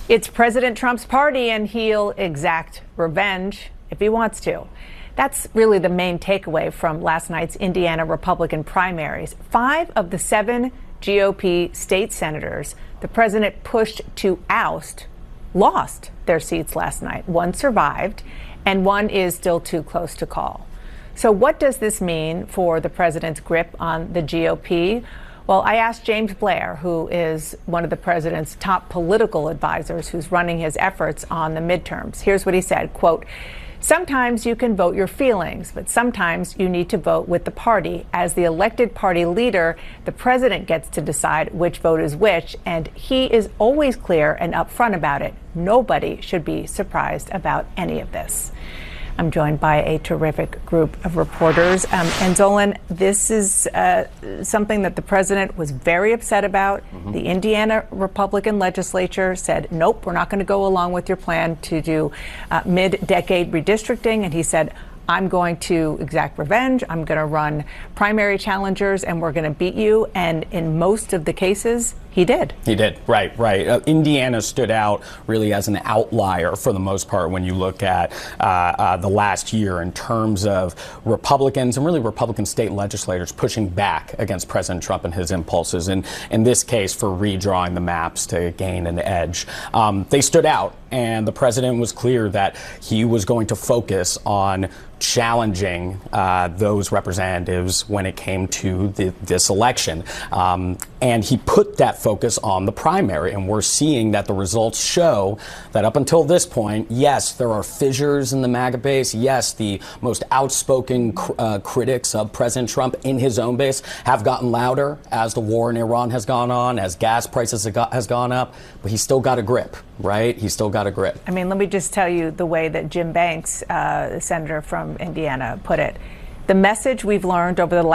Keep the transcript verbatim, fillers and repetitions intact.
It's President Trump's party, and he'll exact revenge if he wants to. That's really the main takeaway from last night's Indiana Republican primaries. Five of the seven G O P state senators the president pushed to oust lost their seats last night. One survived, and one is still too close to call. So what does this mean for the president's grip on the G O P? Well, I asked James Blair, who is one of the president's top political advisors, who's running his efforts on the midterms. Here's what he said, quote, "Sometimes you can vote your feelings, but sometimes you need to vote with the party. As the elected party leader, the president gets to decide which vote is which, and he is always clear and upfront about it. Nobody should be surprised about any of this." I'm joined by a terrific group of reporters. Um, and Zolan, this is uh, something that the president was very upset about. Mm-hmm. The Indiana Republican legislature said, nope, we're not going to go along with your plan to do uh, mid-decade redistricting. And he said, I'm going to exact revenge. I'm going to run primary challengers, and we're going to beat you. And in most of the cases, he did. He did. Right, right. Uh, Indiana stood out really as an outlier for the most part when you look at uh, uh, the last year in terms of Republicans and really Republican state legislators pushing back against President Trump and his impulses. And in this case, for redrawing the maps to gain an edge. Um, they stood out, and the president was clear that he was going to focus on challenging uh, those representatives when it came to the, this election. Um, and he put that focus on the primary. And we're seeing that the results show that up until this point, yes, there are fissures in the MAGA base. Yes, the most outspoken cr- uh, critics of President Trump in his own base have gotten louder as the war in Iran has gone on, as gas prices have, got, has gone up. But he's still got a grip, right? He's still got a grip. I mean, let me just tell you the way that Jim Banks, uh, the senator from Indiana, put it. The message we've learned over the last